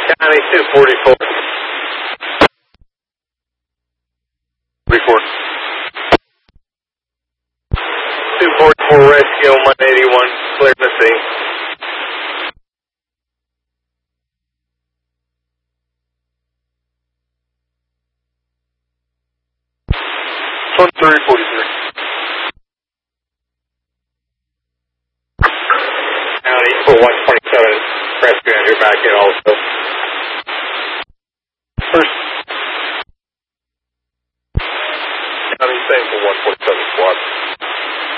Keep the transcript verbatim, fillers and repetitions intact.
County two forty-four. forty-four. two forty-four rescue on one eighty-one, clear the scene. twenty-three forty-three. County for one twenty-seven, rescue on your back end also. First